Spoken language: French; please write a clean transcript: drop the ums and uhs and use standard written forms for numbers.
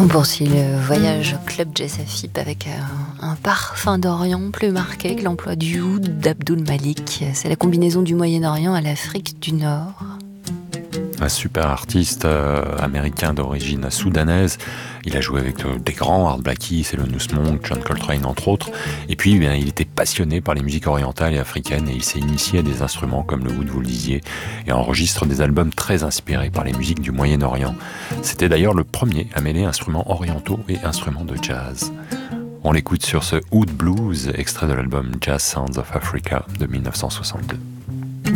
On poursuit le voyage au Club Jazz Afip avec un parfum d'Orient plus marqué que l'emploi du oud d'Abdul Malik. C'est la combinaison du Moyen-Orient à l'Afrique du Nord. Un super artiste américain d'origine soudanaise. Il a joué avec des grands, Art Blakey, Thelonious Monk, John Coltrane entre autres. Et puis il était passionné par les musiques orientales et africaines et il s'est initié à des instruments comme le oud, vous le disiez, et enregistre des albums très inspirés par les musiques du Moyen-Orient. C'était d'ailleurs le premier à mêler instruments orientaux et instruments de jazz. On l'écoute sur ce Oud Blues, extrait de l'album Jazz Sounds of Africa de 1962.